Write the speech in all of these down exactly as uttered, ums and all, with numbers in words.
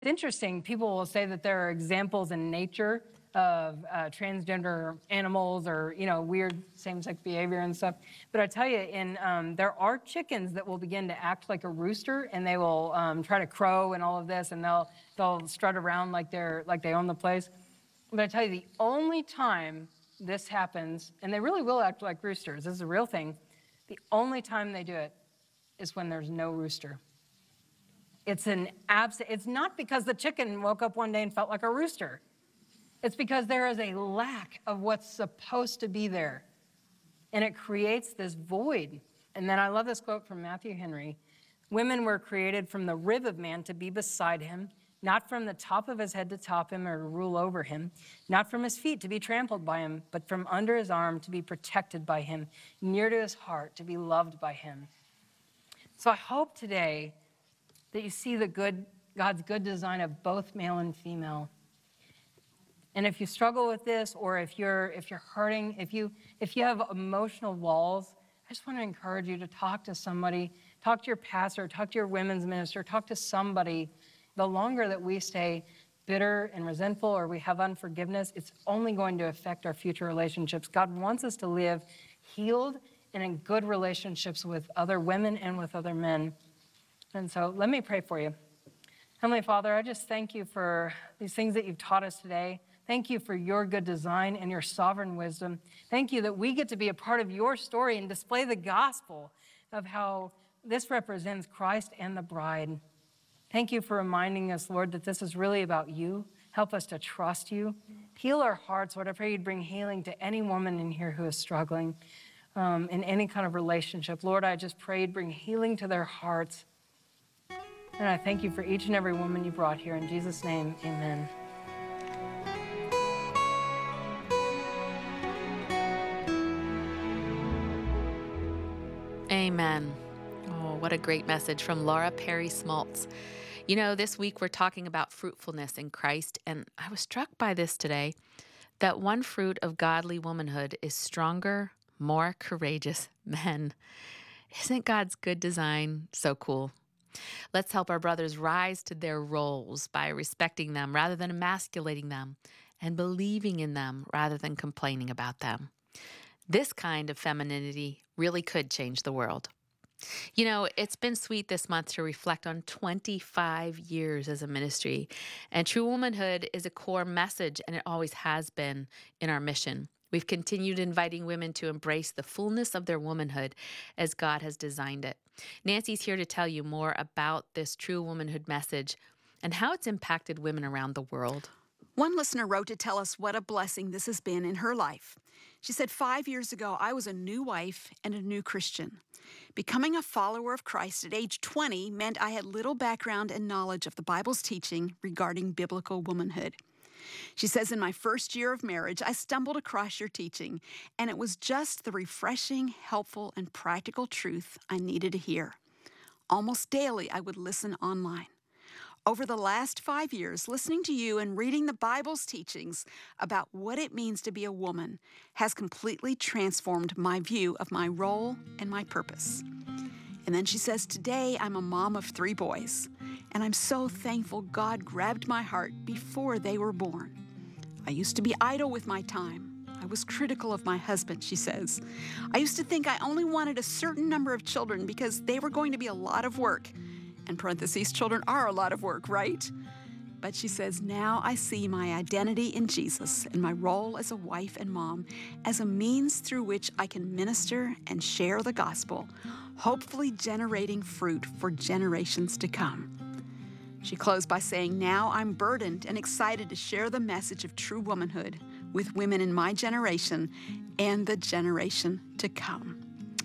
It's interesting. People will say that there are examples in nature of uh, transgender animals or, you know, weird same-sex behavior and stuff. But I tell you, in um, there are chickens that will begin to act like a rooster, and they will um, try to crow and all of this, and they'll they'll strut around like they're like they own the place. But I tell you, the only time this happens, and they really will act like roosters, this is a real thing, the only time they do it is when there's no rooster. It's an abs- It's not because the chicken woke up one day and felt like a rooster. It's because there is a lack of what's supposed to be there. And it creates this void. And then I love this quote from Matthew Henry. Women were created from the rib of man to be beside him, not from the top of his head to top him or to rule over him, not from his feet to be trampled by him, but from under his arm to be protected by him, near to his heart to be loved by him. So I hope today that you see the good, God's good design of both male and female. And if you struggle with this, or if you're if you're hurting, if you if you have emotional walls, I just want to encourage you to talk to somebody, talk to your pastor, talk to your women's minister, talk to somebody. The longer that we stay bitter and resentful, or we have unforgiveness, it's only going to affect our future relationships. God wants us to live healed and in good relationships with other women and with other men. And so let me pray for you. Heavenly Father, I just thank you for these things that you've taught us today. Thank you for your good design and your sovereign wisdom. Thank you that we get to be a part of your story and display the gospel of how this represents Christ and the bride. Thank you for reminding us, Lord, that this is really about you. Help us to trust you. Heal our hearts, Lord. I pray you'd bring healing to any woman in here who is struggling um, in any kind of relationship. Lord, I just pray you'd bring healing to their hearts. And I thank you for each and every woman you brought here. In Jesus' name, amen. Amen. Oh, what a great message from Laura Perry Smaltz. You know, this week we're talking about fruitfulness in Christ, and I was struck by this today, that one fruit of godly womanhood is stronger, more courageous men. Isn't God's good design so cool? Let's help our brothers rise to their roles by respecting them rather than emasculating them, and believing in them rather than complaining about them. This kind of femininity really could change the world. You know, it's been sweet this month to reflect on twenty-five years as a ministry, and true womanhood is a core message, and it always has been in our mission. We've continued inviting women to embrace the fullness of their womanhood as God has designed it. Nancy's here to tell you more about this true womanhood message and how it's impacted women around the world. One listener wrote to tell us what a blessing this has been in her life. She said, five years ago, I was a new wife and a new Christian. Becoming a follower of Christ at age twenty meant I had little background and knowledge of the Bible's teaching regarding biblical womanhood. She says, in my first year of marriage, I stumbled across your teaching, and it was just the refreshing, helpful, and practical truth I needed to hear. Almost daily, I would listen online. Over the last five years, listening to you and reading the Bible's teachings about what it means to be a woman has completely transformed my view of my role and my purpose. And then she says, today I'm a mom of three boys, and I'm so thankful God grabbed my heart before they were born. I used to be idle with my time. I was critical of my husband, she says. I used to think I only wanted a certain number of children because they were going to be a lot of work. In parentheses, children are a lot of work, right? But she says, now I see my identity in Jesus and my role as a wife and mom as a means through which I can minister and share the gospel, hopefully generating fruit for generations to come. She closed by saying, now I'm burdened and excited to share the message of true womanhood with women in my generation and the generation to come.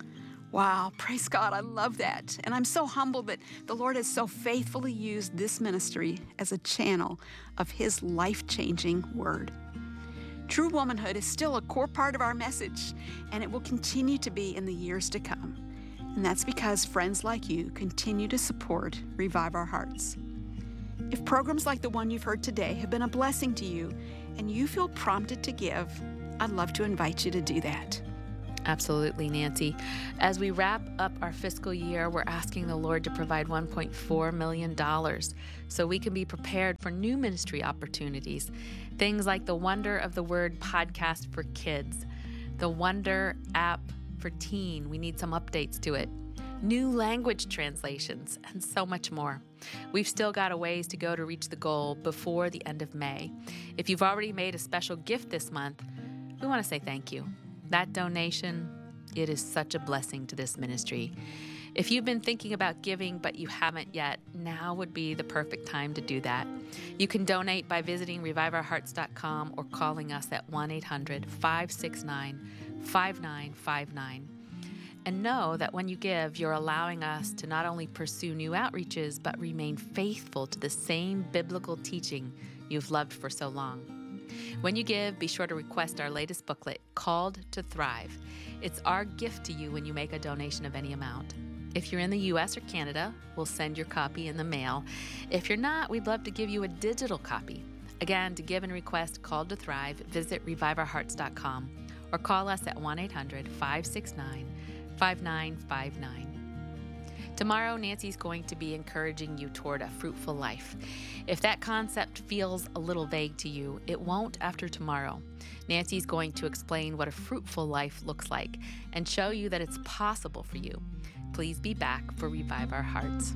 Wow, praise God, I love that. And I'm so humbled that the Lord has so faithfully used this ministry as a channel of His life-changing word. True womanhood is still a core part of our message, and it will continue to be in the years to come. And that's because friends like you continue to support Revive Our Hearts. If programs like the one you've heard today have been a blessing to you and you feel prompted to give, I'd love to invite you to do that. Absolutely, Nancy. As we wrap up our fiscal year, we're asking the Lord to provide one point four million dollars so we can be prepared for new ministry opportunities. Things like the Wonder of the Word podcast for kids, the Wonder app for teen. We need some updates to it. New language translations, and so much more. We've still got a ways to go to reach the goal before the end of May. If you've already made a special gift this month, we want to say thank you. That donation, it is such a blessing to this ministry. If you've been thinking about giving but you haven't yet, now would be the perfect time to do that. You can donate by visiting revive our hearts dot com or calling us at one eight hundred, five six nine, five nine five nine. And know that when you give, you're allowing us to not only pursue new outreaches, but remain faithful to the same biblical teaching you've loved for so long. When you give, be sure to request our latest booklet, Called to Thrive. It's our gift to you when you make a donation of any amount. If you're in the U S or Canada, we'll send your copy in the mail. If you're not, we'd love to give you a digital copy. Again, to give and request Called to Thrive, visit revive our hearts dot com or call us at one eight hundred, five six nine, five nine five nine. Tomorrow, Nancy's going to be encouraging you toward a fruitful life. If that concept feels a little vague to you, it won't after tomorrow. Nancy's going to explain what a fruitful life looks like and show you that it's possible for you. Please be back for Revive Our Hearts.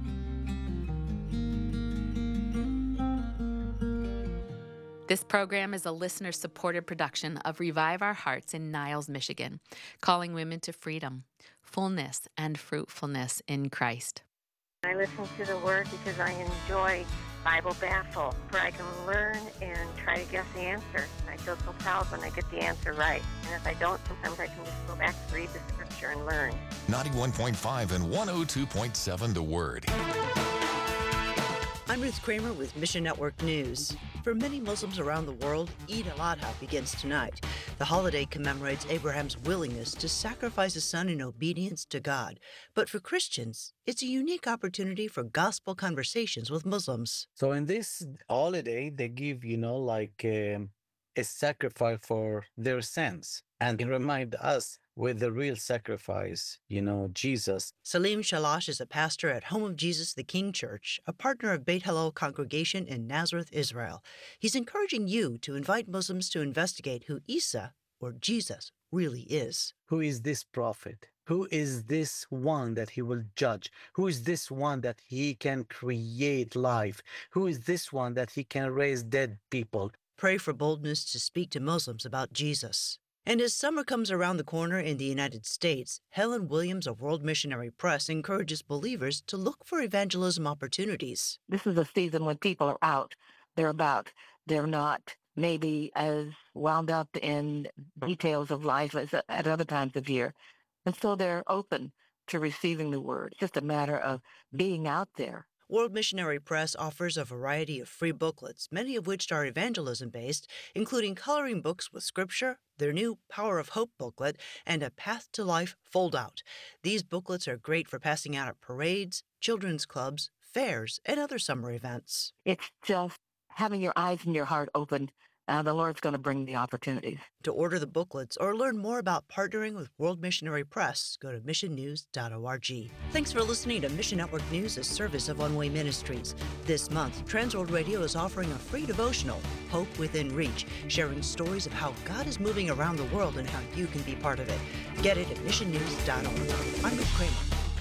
This program is a listener-supported production of Revive Our Hearts in Niles, Michigan, calling women to freedom, fullness, and fruitfulness in Christ. I listen to the Word because I enjoy Bible Baffle, where I can learn and try to guess the answer. I feel so proud when I get the answer right. And if I don't, sometimes I can just go back and read the scripture and learn. ninety-one point five and one oh two point seven The Word. I'm Ruth Kramer with Mission Network News. For many Muslims around the world, Eid al-Adha begins tonight. The holiday commemorates Abraham's willingness to sacrifice his son in obedience to God. But for Christians, it's a unique opportunity for gospel conversations with Muslims. So in this holiday, they give, you know, like um, a sacrifice for their sins and remind us with the real sacrifice, you know, Jesus. Salim Shalash is a pastor at Home of Jesus the King Church, a partner of Beit Hallel congregation in Nazareth, Israel. He's encouraging you to invite Muslims to investigate who Isa, or Jesus, really is. Who is this prophet? Who is this one that he will judge? Who is this one that he can create life? Who is this one that he can raise dead people? Pray for boldness to speak to Muslims about Jesus. And as summer comes around the corner in the United States, Helen Williams of World Missionary Press encourages believers to look for evangelism opportunities. This is a season when people are out. They're about. They're not maybe as wound up in details of life as at other times of year. And so they're open to receiving the word. It's just a matter of being out there. World Missionary Press offers a variety of free booklets, many of which are evangelism-based, including coloring books with scripture, their new Power of Hope booklet, and a Path to Life fold-out. These booklets are great for passing out at parades, children's clubs, fairs, and other summer events. It's just having your eyes and your heart open. Uh, the Lord's going to bring the opportunities. To order the booklets or learn more about partnering with World Missionary Press, go to mission news dot org. Thanks for listening to Mission Network News, a service of One Way Ministries. This month, Transworld Radio is offering a free devotional, Hope Within Reach, sharing stories of how God is moving around the world and how you can be part of it. Get it at mission news dot org. I'm Ruth Kramer.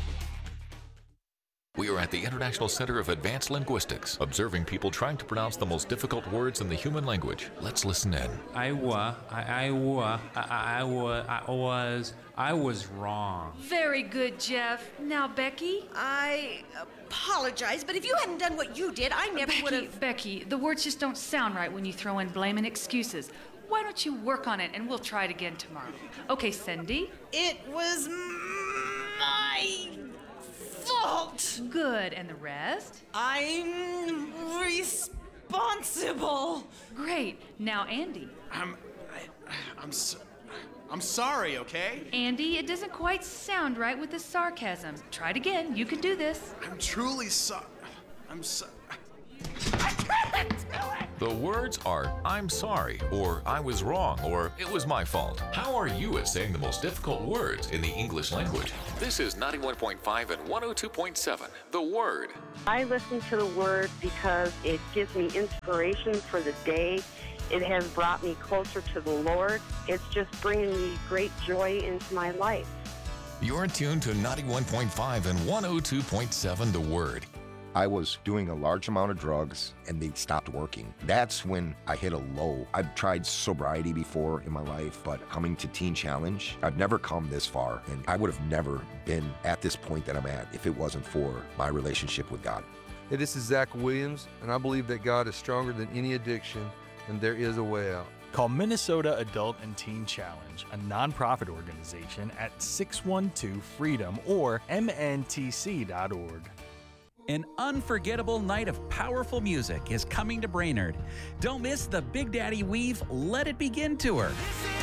We are at the International Center of Advanced Linguistics, observing people trying to pronounce the most difficult words in the human language. Let's listen in. I wa, I, I wa, I, I wa, I was, I was wrong. Very good, Jeff. Now, Becky? I apologize, but if you hadn't done what you did, I never would Becky, have... Becky, the words just don't sound right when you throw in blame and excuses. Why don't you work on it and we'll try it again tomorrow? Okay, Cindy? It was my fault. Good. And the rest? I'm responsible. Great. Now, Andy. I'm... I, I'm so... I'm sorry, okay? Andy, it doesn't quite sound right with the sarcasm. Try it again. You can do this. I'm truly sorry. I'm so... I can't do it! The words are I'm sorry, or I was wrong, or it was my fault. How are you at saying the most difficult words in the English language? This is ninety-one point five and one oh two point seven, The Word. I listen to the Word because it gives me inspiration for the day. It has brought me closer to the Lord. It's just bringing me great joy into my life. You're tuned to ninety-one point five and one oh two point seven, The Word. I was doing a large amount of drugs and they stopped working. That's when I hit a low. I've tried sobriety before in my life, but coming to Teen Challenge, I've never come this far, and I would have never been at this point that I'm at if it wasn't for my relationship with God. Hey, this is Zach Williams, and I believe that God is stronger than any addiction, and there is a way out. Call Minnesota Adult and Teen Challenge, a nonprofit organization, at six one two freedom or M N T C dot org. An unforgettable night of powerful music is coming to Brainerd. Don't miss the Big Daddy Weave Let It Begin tour.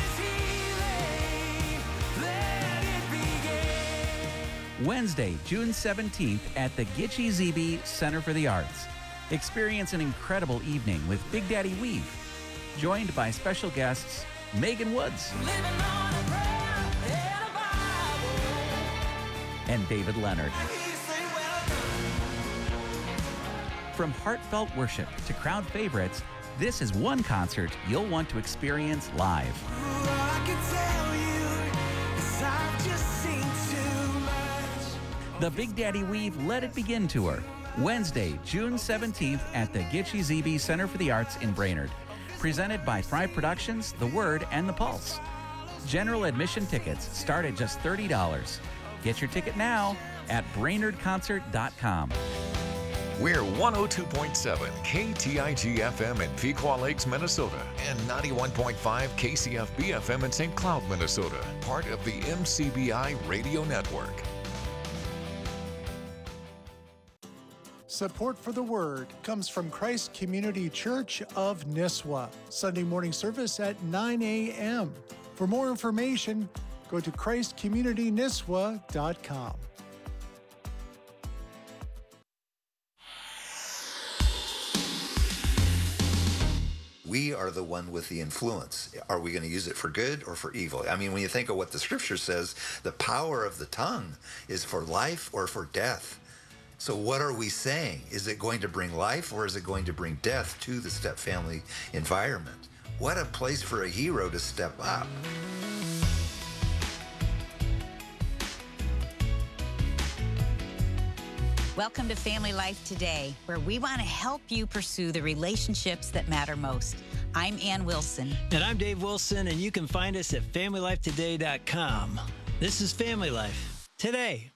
Wednesday, June seventeenth at the Gitche Zebe Center for the Arts. Experience an incredible evening with Big Daddy Weave, joined by special guests Megan Woods and David Leonard. From heartfelt worship to crowd favorites, this is one concert you'll want to experience live. The Big Daddy Weave Let It Begin tour, Wednesday, June seventeenth at the Gitche Zebe Center for the Arts in Brainerd. Presented by Thrive Productions, The Word, and The Pulse. General admission tickets start at just thirty dollars. Get your ticket now at brainerd concert dot com. We're one oh two point seven K T I G F M in Pequot Lakes, Minnesota, and ninety-one point five K C F B F M in Saint Cloud, Minnesota, part of the M C B I Radio Network. Support for the Word comes from Christ Community Church of Nisswa. Sunday morning service at nine a.m. For more information, go to christ community nisswa dot com. We are the one with the influence. Are we going to use it for good or for evil? I mean, when you think of what the scripture says, the power of the tongue is for life or for death. So what are we saying? Is it going to bring life or is it going to bring death to the step family environment? What a place for a hero to step up. Welcome to Family Life Today, where we want to help you pursue the relationships that matter most. I'm Ann Wilson. And I'm Dave Wilson, and you can find us at family life today dot com. This is Family Life Today.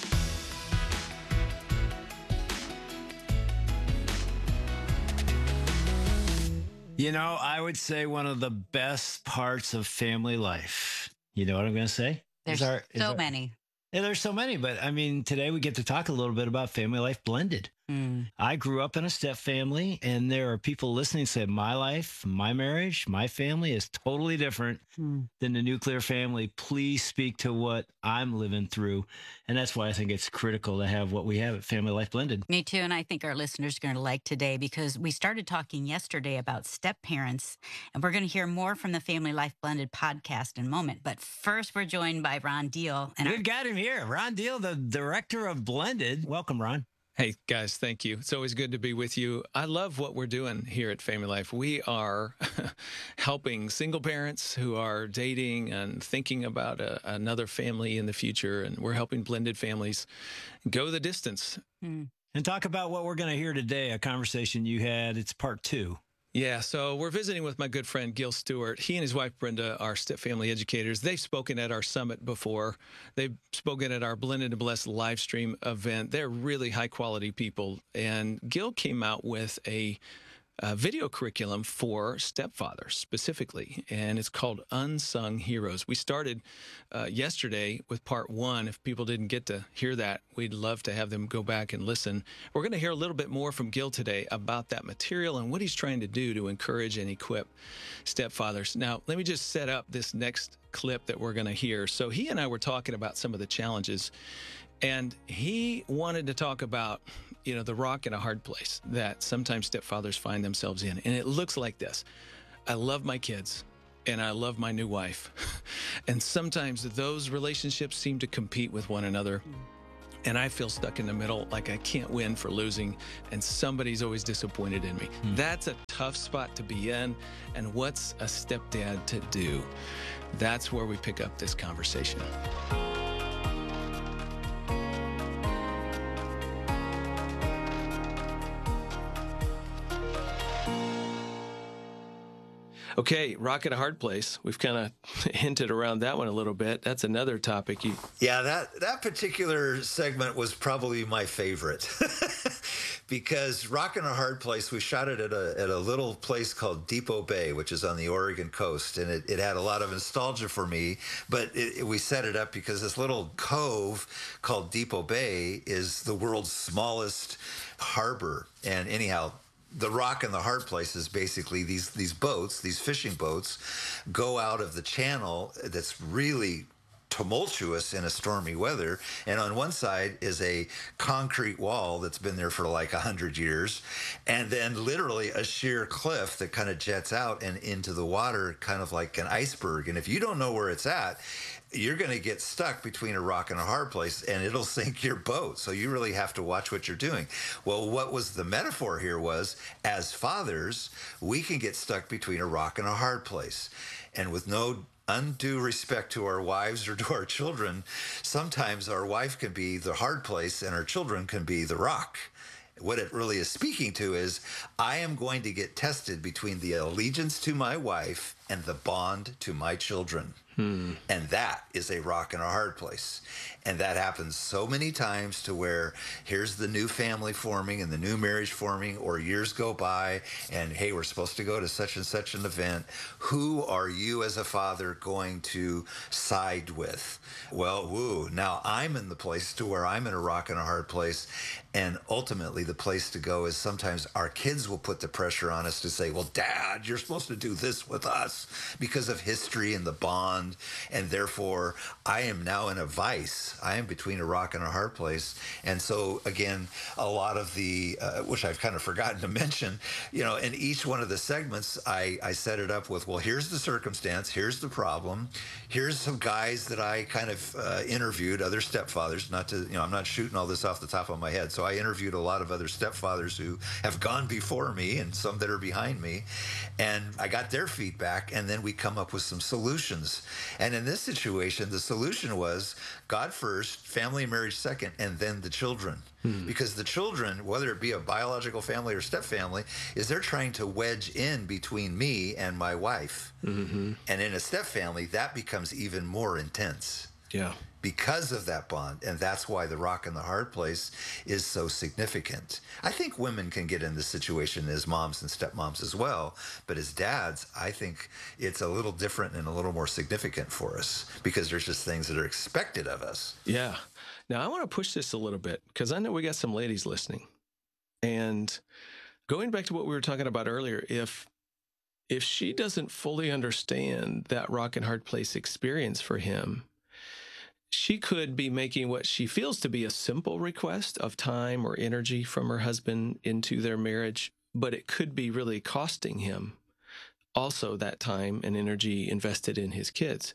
You know, I would say one of the best parts of family life. You know what I'm going to say? There's Is our- is so our- many. Yeah, there's so many, but I mean, today we get to talk a little bit about family life blended. Mm. I grew up in a step family, and there are people listening say, my life, my marriage, my family is totally different Mm. than the nuclear family. Please speak to what I'm living through. And that's why I think it's critical to have what we have at Family Life Blended. Me too, and I think our listeners are going to like today because we started talking yesterday about step parents, and we're going to hear more from the Family Life Blended podcast in a moment. But first, we're joined by Ron Deal. And We've got him here. Ron Deal, the director of Blended. Welcome, Ron. Hey, guys, thank you. It's always good to be with you. I love what we're doing here at Family Life. We are helping single parents who are dating and thinking about a, another family in the future, and we're helping blended families go the distance. And talk about what we're going to hear today, a conversation you had. It's part two. Yeah, so we're visiting with my good friend Gil Stewart. He and his wife Brenda are step family educators. They've spoken at our summit before. They've spoken at our Blended and Blessed live stream event. They're really high quality people. And Gil came out with a, a video curriculum for stepfathers specifically, and it's called Unsung Heroes. We started uh, yesterday with part one. If people didn't get to hear that, we'd love to have them go back and listen. We're going to hear a little bit more from Gil today about that material and what he's trying to do to encourage and equip stepfathers. Now, let me just set up this next clip that we're going to hear. So he and I were talking about some of the challenges And he wanted to talk about, you know, the rock in a hard place that sometimes stepfathers find themselves in. And it looks like this. I love my kids and I love my new wife. And sometimes those relationships seem to compete with one another. And I feel stuck in the middle, like I can't win for losing, and somebody's always disappointed in me. Mm. That's a tough spot to be in. And what's a stepdad to do? That's where we pick up this conversation. Okay, rock at a hard place. We've kind of hinted around that one a little bit. That's another topic. You... Yeah, that, that particular segment was probably my favorite. Because Rock in a Hard Place, we shot it at a, at a little place called Depot Bay, which is on the Oregon coast. And it, it had a lot of nostalgia for me. But it, it, we set it up because this little cove called Depot Bay is the world's smallest harbor. And anyhow, the rock in the hard place is basically these these boats, these fishing boats, go out of the channel that's really tumultuous in a stormy weather, and on one side is a concrete wall that's been there for like a hundred years, and then literally a sheer cliff that kind of jets out and into the water, kind of like an iceberg. And if you don't know where it's at, you're going to get stuck between a rock and a hard place, and it'll sink your boat. So you really have to watch what you're doing. Well, what was the metaphor here was, as fathers, we can get stuck between a rock and a hard place. And with no undue respect to our wives or to our children, sometimes our wife can be the hard place and our children can be the rock. What it really is speaking to is, I am going to get tested between the allegiance to my wife and the bond to my children. Hmm. And that is a rock and a hard place. And that happens so many times to where here's the new family forming and the new marriage forming, or years go by and, hey, we're supposed to go to such and such an event. Who are you as a father going to side with? Well, woo, now I'm in the place to where I'm in a rock and a hard place. And ultimately the place to go is sometimes our kids will put the pressure on us to say, well, Dad, you're supposed to do this with us because of history and the bond. And therefore I am now in a vice. I am between a rock and a hard place. And so, again, a lot of the, uh, which I've kind of forgotten to mention, you know, in each one of the segments, I, I set it up with, well, here's the circumstance, here's the problem, here's some guys that I kind of uh, interviewed, other stepfathers, not to, you know, I'm not shooting all this off the top of my head. So I interviewed a lot of other stepfathers who have gone before me and some that are behind me. And I got their feedback, and then we come up with some solutions. And in this situation, the solution was God first, family and marriage second, and then the children. Hmm. Because the children, whether it be a biological family or step family, is they're trying to wedge in between me and my wife. Mm-hmm. And in a step family, that becomes even more intense. Yeah. Because of that bond. And that's why the rock and the hard place is so significant. I think women can get in this situation as moms and stepmoms as well. But as dads, I think it's a little different and a little more significant for us because there's just things that are expected of us. Yeah. Now, I want to push this a little bit because I know we got some ladies listening. And going back to what we were talking about earlier, if if she doesn't fully understand that rock and hard place experience for him, she could be making what she feels to be a simple request of time or energy from her husband into their marriage, but it could be really costing him also that time and energy invested in his kids.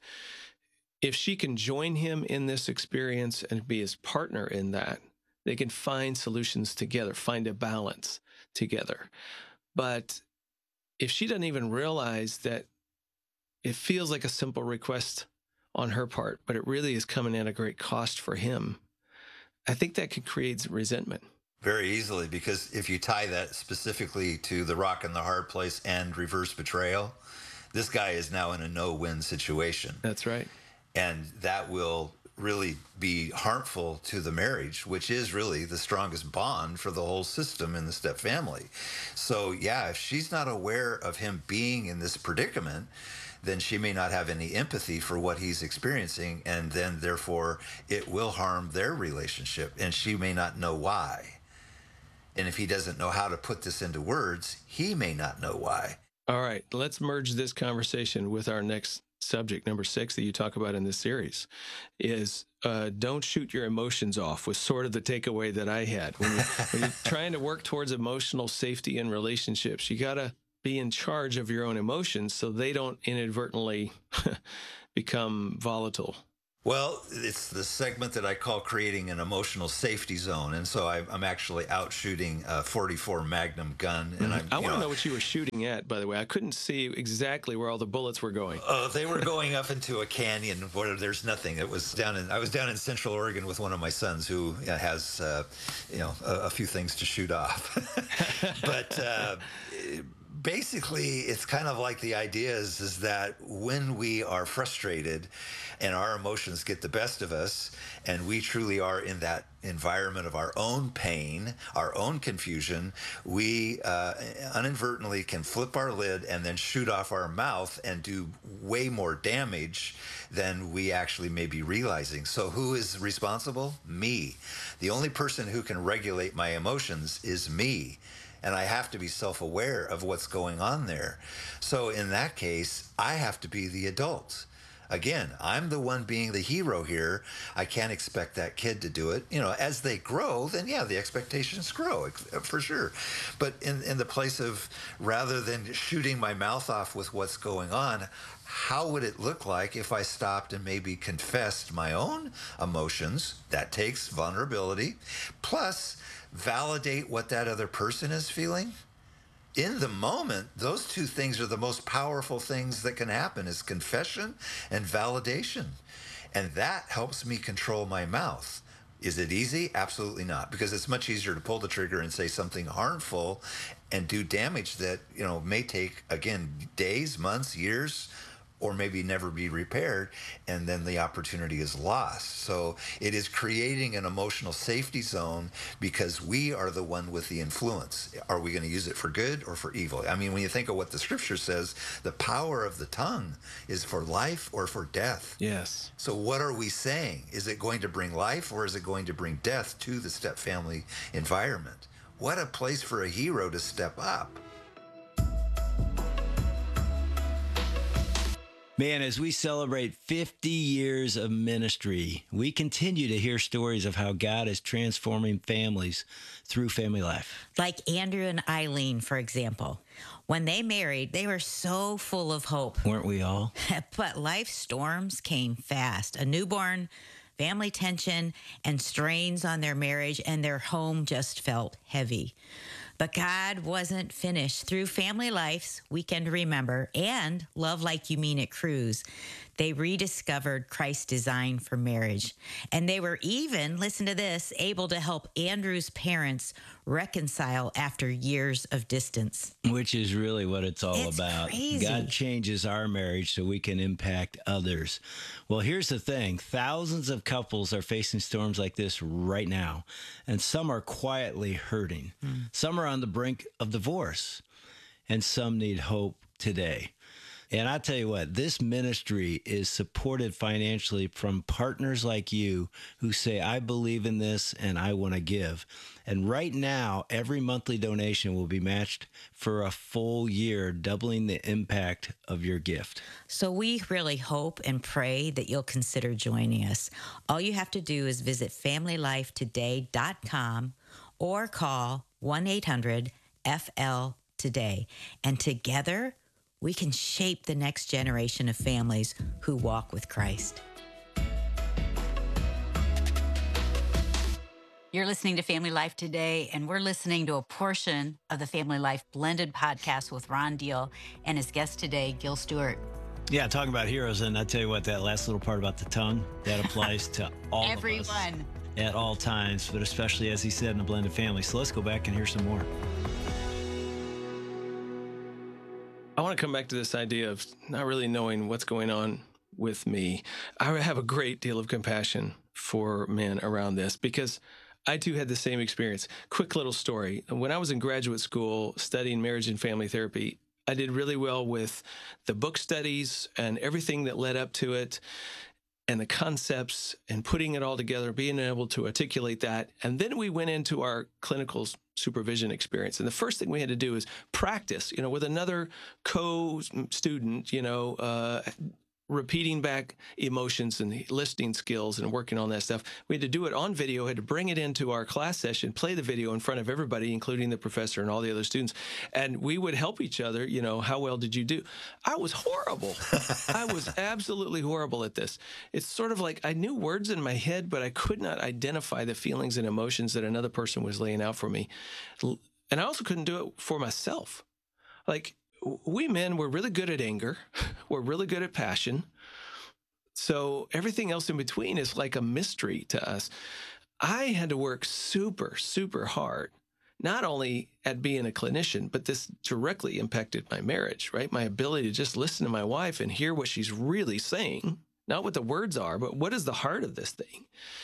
If she can join him in this experience and be his partner in that, they can find solutions together, find a balance together. But if she doesn't even realize that it feels like a simple request on her part, but it really is coming at a great cost for him, I think that could create resentment. Very easily, because if you tie that specifically to the rock and the hard place and reverse betrayal, this guy is now in a no-win situation. That's right. And that will really be harmful to the marriage, which is really the strongest bond for the whole system in the step family. So yeah, if she's not aware of him being in this predicament, then she may not have any empathy for what he's experiencing, and then therefore it will harm their relationship, and she may not know why. And if he doesn't know how to put this into words, he may not know why. All right, let's merge this conversation with our next subject, number six, that you talk about in this series, is uh, don't shoot your emotions off, was sort of the takeaway that I had. When, you, when you're trying to work towards emotional safety in relationships, you got to be in charge of your own emotions so they don't inadvertently become volatile. Well, it's the segment that I call creating an emotional safety zone. And so I, I'm actually out shooting a forty-four Magnum gun. And I'm, I want to know, know what you were shooting at, by the way. I couldn't see exactly where all the bullets were going. Oh, they were going up into a canyon where there's nothing. It was down in, I was down in Central Oregon with one of my sons who uh, has, uh, you know, a, a few things to shoot off. But, uh, basically, it's kind of like the idea is, is that when we are frustrated and our emotions get the best of us, and we truly are in that environment of our own pain, our own confusion, we uh, inadvertently can flip our lid and then shoot off our mouth and do way more damage than we actually may be realizing. So who is responsible? Me. The only person who can regulate my emotions is me. And I have to be self-aware of what's going on there. So in that case, I have to be the adult. Again, I'm the one being the hero here. I can't expect that kid to do it. You know, as they grow, then yeah, the expectations grow, for sure. But in, in the place of, rather than shooting my mouth off with what's going on, how would it look like if I stopped and maybe confessed my own emotions? That takes vulnerability. Plus, validate what that other person is feeling. In the moment, those two things are the most powerful things that can happen, is confession and validation. And that helps me control my mouth. Is it easy? Absolutely not, because it's much easier to pull the trigger and say something harmful and do damage that, you know, may take, again, days, months, years, or maybe never be repaired, and then the opportunity is lost. So it is creating an emotional safety zone because we are the one with the influence. Are we going to use it for good or for evil? I mean, when you think of what the scripture says, the power of the tongue is for life or for death. Yes. So what are we saying? Is it going to bring life or is it going to bring death to the step family environment? What a place for a hero to step up. Man, as we celebrate fifty years of ministry, we continue to hear stories of how God is transforming families through family life. Like Andrew and Eileen, for example. When they married, they were so full of hope. Weren't we all? But life storms came fast. A newborn, family tension, and strains on their marriage, and their home just felt heavy. But God wasn't finished. Through Family Life's Weekend to Remember and Love Like You Mean It Cruise, they rediscovered Christ's design for marriage. And they were even, listen to this, able to help Andrew's parents reconcile after years of distance. Which is really what it's all It's about. crazy. God changes our marriage so we can impact others. Well, here's the thing. Thousands of couples are facing storms like this right now, and some are quietly hurting. Mm. Some are on the brink of divorce, and some need hope today. And I tell you what, this ministry is supported financially from partners like you who say, I believe in this and I want to give. And right now, every monthly donation will be matched for a full year, doubling the impact of your gift. So we really hope and pray that you'll consider joining us. All you have to do is visit family life today dot com or call one eight hundred F L today. And together, we can shape the next generation of families who walk with Christ. You're listening to Family Life Today, and we're listening to a portion of the Family Life Blended podcast with Ron Deal and his guest today, Gil Stewart. Yeah, talking about heroes, and I tell you what, that last little part about the tongue, that applies to all of us Everyone. at all times, but especially, as he said, in a blended family. So let's go back and hear some more. I want to come back to this idea of not really knowing what's going on with me. I have a great deal of compassion for men around this because I too had the same experience. Quick little story. When I was in graduate school studying marriage and family therapy, I did really well with the book studies and everything that led up to it and the concepts and putting it all together, being able to articulate that. And then we went into our clinical supervision experience. And the first thing we had to do is practice, you know, with another co-student, you know, uh, repeating back emotions and listening skills and working on that stuff. We had to do it on video, had to bring it into our class session, play the video in front of everybody, including the professor and all the other students. And we would help each other, you know, how well did you do? I was horrible. I was absolutely horrible at this. It's sort of like I knew words in my head, but I could not identify the feelings and emotions that another person was laying out for me. And I also couldn't do it for myself. Like, we men were really good at anger. We're really good at passion. So everything else in between is like a mystery to us. I had to work super, super hard, not only at being a clinician, but this directly impacted my marriage, right? My ability to just listen to my wife and hear what she's really saying, not what the words are, but what is the heart of this thing?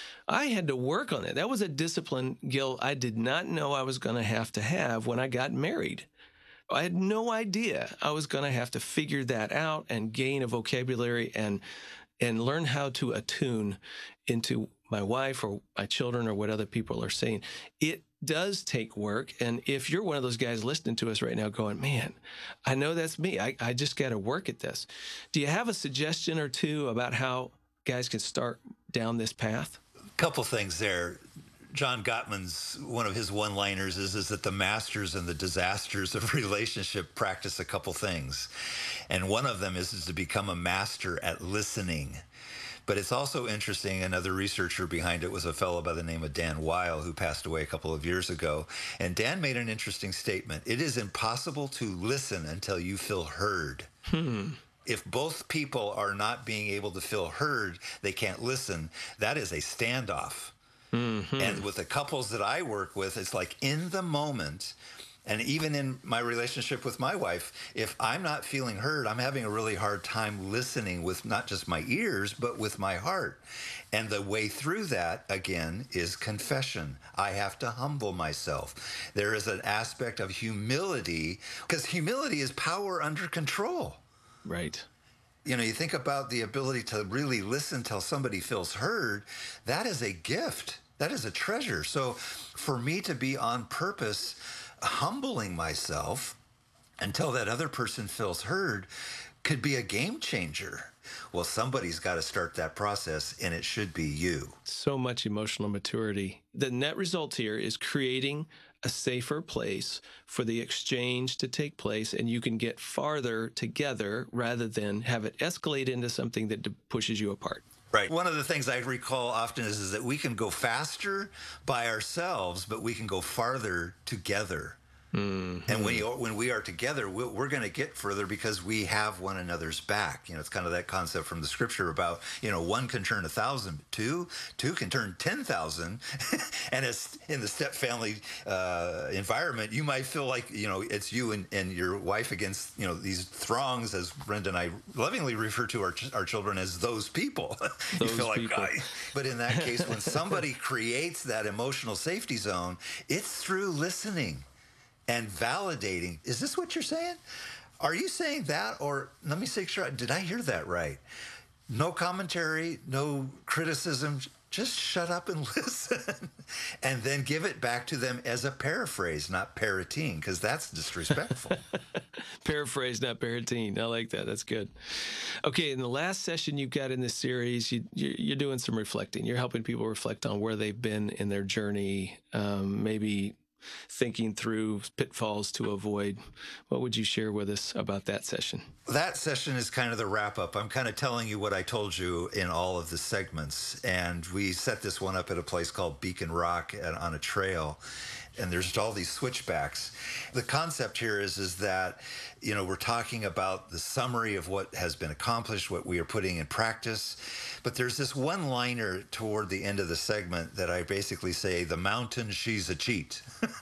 I had to work on it. That was a discipline, Gil, I did not know I was going to have to have when I got married. I had no idea I was going to have to figure that out and gain a vocabulary and and learn how to attune into my wife or my children or what other people are saying. It does take work. And if you're one of those guys listening to us right now going, man, I know that's me. I, I just got to work at this. Do you have a suggestion or two about how guys can start down this path? A couple things there. John Gottman's, one of his one-liners is, is that the masters and the disasters of relationship practice a couple things. And one of them is, is to become a master at listening. But it's also interesting, another researcher behind it was a fellow by the name of Dan Weil, who passed away a couple of years ago. And Dan made an interesting statement. It is impossible to listen until you feel heard. Hmm. If both people are not being able to feel heard, they can't listen. That is a standoff. Mm-hmm. And with the couples that I work with, it's like in the moment, and even in my relationship with my wife, if I'm not feeling heard, I'm having a really hard time listening with not just my ears, but with my heart. And the way through that, again, is confession. I have to humble myself. There is an aspect of humility, because humility is power under control. Right. You know, you think about the ability to really listen till somebody feels heard. That is a gift. That is a treasure. So for me to be on purpose, humbling myself until that other person feels heard could be a game changer. Well, somebody's got to start that process, and it should be you. So much emotional maturity. The net result here is creating a safer place for the exchange to take place, and you can get farther together rather than have it escalate into something that pushes you apart. Right. One of the things I recall often is, is that we can go faster by ourselves, but we can go farther together. Mm-hmm. And when, you, when we are together, we're, we're going to get further because we have one another's back. You know, it's kind of that concept from the scripture about, you know, one can turn a thousand, two, two can turn ten thousand. And as in the step family uh, environment, you might feel like, you know, it's you and, and your wife against, you know, these throngs, as Brenda and I lovingly refer to our, ch- our children as those people. Those you feel like, people. I, but in that case, when somebody creates that emotional safety zone, it's through listening and validating. Is this what you're saying? Are you saying that? Or let me make sure, did I hear that right? No commentary, no criticism, just shut up and listen. And then give it back to them as a paraphrase, not parroting, because that's disrespectful. Paraphrase, not parroting. I like that. That's good. Okay, in the last session you've got in this series, you, you're doing some reflecting. You're helping people reflect on where they've been in their journey, um, maybe thinking through pitfalls to avoid. What would you share with us about that session? That session is kind of the wrap up. I'm kind of telling you what I told you in all of the segments. And we set this one up at a place called Beacon Rock at, on a trail. And there's all these switchbacks. The concept here is, is that, you know, we're talking about the summary of what has been accomplished, what we are putting in practice. But there's this one liner toward the end of the segment that I basically say, the mountain, she's a cheat,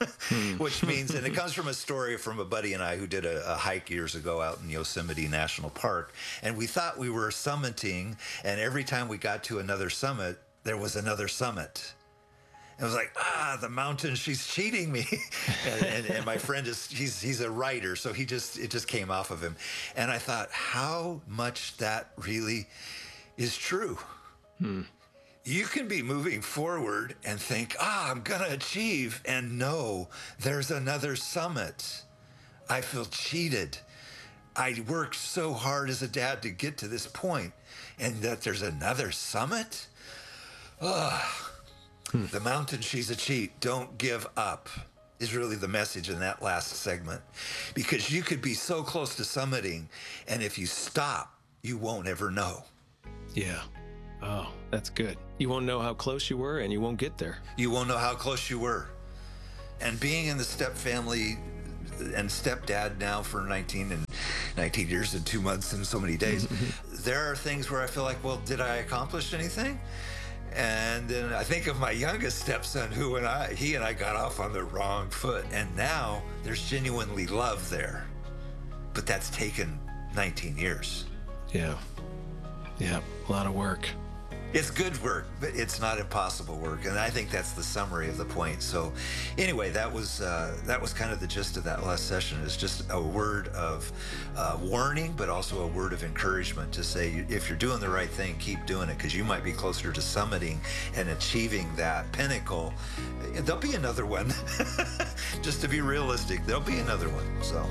which means, and it comes from a story from a buddy and I who did a, a hike years ago out in Yosemite National Park. And we thought we were summiting. And every time we got to another summit, there was another summit. It was like, ah, the mountain, she's cheating me. and, and, and my friend is, he's he's a writer, so he just, it just came off of him. And I thought, how much that really is true. Hmm. You can be moving forward and think, ah, I'm going to achieve. And no, there's another summit. I feel cheated. I worked so hard as a dad to get to this point, and that there's another summit? Ugh. Hmm. The mountain, she's a cheat. Don't give up is really the message in that last segment. Because you could be so close to summiting, and if you stop, you won't ever know. Yeah. Oh, that's good. You won't know how close you were, and you won't get there. You won't know how close you were. And being in the step family and stepdad now for nineteen and nineteen years and two months and so many days, there are things where I feel like, well, did I accomplish anything? And then I think of my youngest stepson, who and I, he and I got off on the wrong foot. And now there's genuinely love there. But that's taken nineteen years. Yeah. Yeah. A lot of work. It's good work, but it's not impossible work. And I think that's the summary of the point. So anyway, that was uh, that was kind of the gist of that last session. It's just a word of uh, warning, but also a word of encouragement to say, if you're doing the right thing, keep doing it, because you might be closer to summiting and achieving that pinnacle. There'll be another one. Just to be realistic, there'll be another one. So.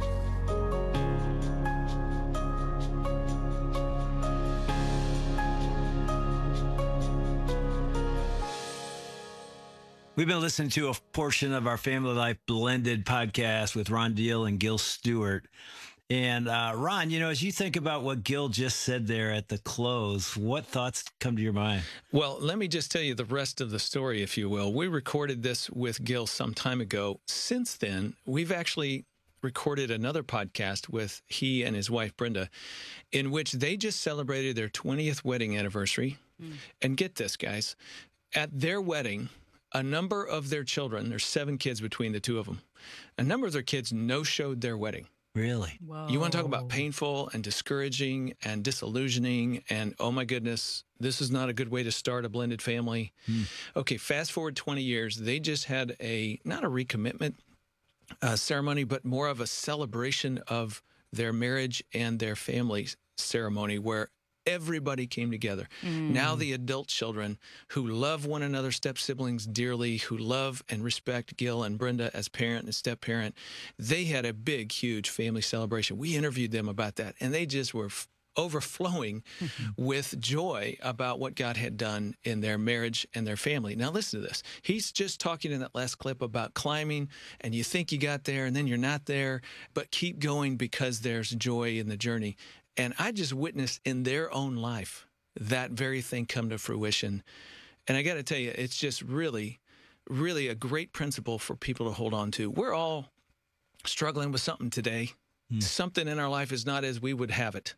We've been listening to a portion of our Family Life Blended podcast with Ron Deal and Gil Stewart. And uh, Ron, you know, as you think about what Gil just said there at the close, what thoughts come to your mind? Well, let me just tell you the rest of the story, if you will. We recorded this with Gil some time ago. Since then, we've actually recorded another podcast with he and his wife, Brenda, in which they just celebrated their twentieth wedding anniversary. Mm. And get this, guys, at their wedding, a number of their children, there's seven kids between the two of them, a number of their kids no-showed their wedding. Really? Whoa. You want to talk about painful and discouraging and disillusioning and, oh my goodness, this is not a good way to start a blended family. Hmm. Okay, fast forward twenty years, they just had a, not a recommitment uh, ceremony, but more of a celebration of their marriage and their family ceremony where everybody came together. Mm. Now the adult children who love one another, step-siblings dearly, who love and respect Gil and Brenda as parent and step-parent, they had a big, huge family celebration. We interviewed them about that, and they just were f- overflowing mm-hmm. with joy about what God had done in their marriage and their family. Now listen to this. He's just talking in that last clip about climbing, and you think you got there, and then you're not there, but keep going because there's joy in the journey. And I just witnessed in their own life that very thing come to fruition. And I got to tell you, it's just really, really a great principle for people to hold on to. We're all struggling with something today. Mm. Something in our life is not as we would have it.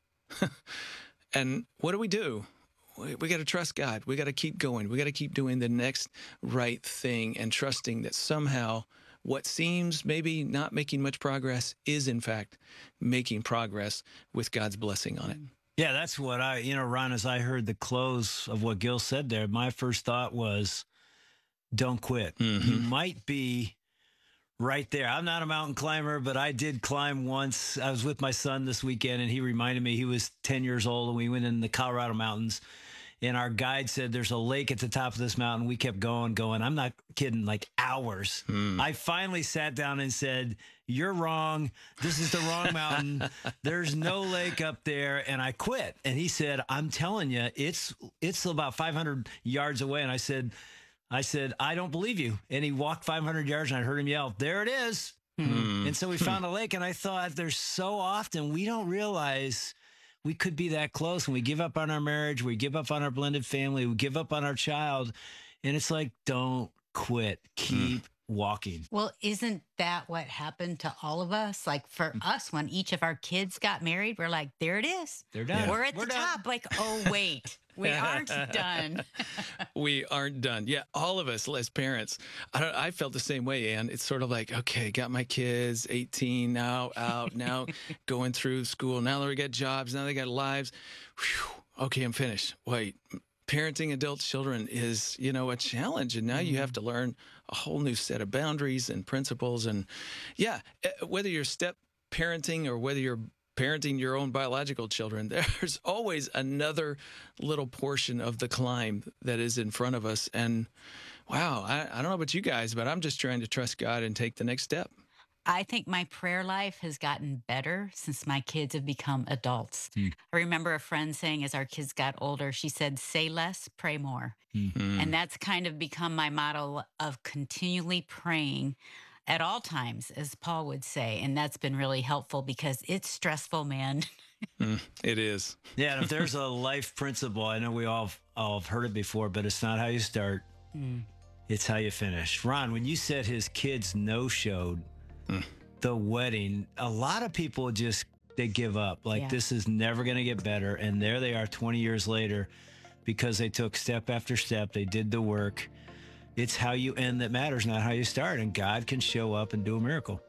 And what do we do? We, we got to trust God. We got to keep going. We got to keep doing the next right thing and trusting that somehow what seems maybe not making much progress is, in fact, making progress with God's blessing on it. Yeah, that's what I, you know, Ron, as I heard the close of what Gil said there, my first thought was, don't quit. Mm-hmm. You might be right there. I'm not a mountain climber, but I did climb once. I was with my son this weekend, and he reminded me he was ten years old, and we went in the Colorado mountains. And our guide said, there's a lake at the top of this mountain. We kept going, going. I'm not kidding, like hours. Hmm. I finally sat down and said, you're wrong. This is the wrong mountain. There's no lake up there. And I quit. And he said, I'm telling you, it's it's about five hundred yards away. And I said, I said, I don't believe you. And he walked five hundred yards, and I heard him yell, there it is. Hmm. And so we found a lake. And I thought, there's so often we don't realize we could be that close when we give up on our marriage, we give up on our blended family, we give up on our child. And it's like, don't quit. Keep mm. walking. Well, isn't that what happened to all of us? Like for mm. us, when each of our kids got married, we're like, there it is. They're done. Yeah. We're at we're the done. top. Like, oh, wait. We aren't done. We aren't done. Yeah, all of us as parents. I don't. I felt the same way, Ann. It's sort of like, okay, got my kids, eighteen, now out, now going through school. Now they got jobs. Now they got lives. Whew, okay, I'm finished. Wait, parenting adult children is, you know, a challenge, and now mm. you have to learn a whole new set of boundaries and principles. And yeah, whether you're step parenting or whether you're parenting your own biological children, there's always another little portion of the climb that is in front of us. And wow, I, I don't know about you guys, but I'm just trying to trust God and take the next step. I think my prayer life has gotten better since my kids have become adults. Mm. I remember a friend saying as our kids got older, she said, say less, pray more. Mm. And that's kind of become my motto of continually praying at all times, as Paul would say. And that's been really helpful because it's stressful, man. Mm, it is. Yeah, and if there's a life principle, I know we all, all have heard it before, but it's not how you start. Mm. It's how you finish. Ron, when you said his kids no-showed mm. the wedding, a lot of people just, they give up. Like, Yeah. this is never going to get better. And there they are twenty years later because they took step after step. They did the work. It's how you end that matters, not how you start. And God can show up and do a miracle.